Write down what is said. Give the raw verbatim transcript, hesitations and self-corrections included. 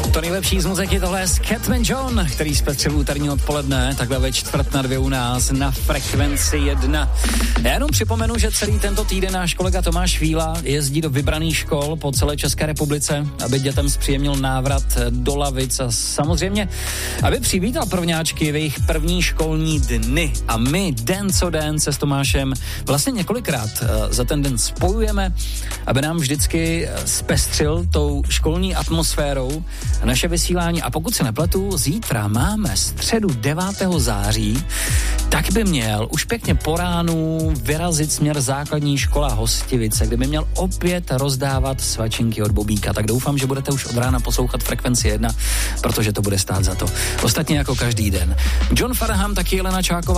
To nejlepší z muziky, tohle je Scatman John, který zpestřil úterní odpoledne, takhle ve čtvrt na dvě u nás na Frekvenci jedna. Já jenom připomenu, že celý tento týden náš kolega Tomáš Víla jezdí do vybraných škol po celé České republice, aby dětem zpříjemnil návrat do lavic a samozřejmě, aby přivítal prvňáčky v jejich první školní dny. A my den co den se s Tomášem vlastně několikrát za ten den spojujeme, aby nám vždycky zpestřil tou školní atmosférou naše vysílání. A pokud se nepletu, zítra máme středu devátého září, tak by měl už pěkně po ránu vyrazit směr základní škola Hostivice, kde by měl opět rozdávat svačinky od Bobíka. Tak doufám, že budete už od rána poslouchat Frekvenci jedna, protože to bude stát za to. Ostatně jako každý den. John Farnham, taky Jelena Čáková.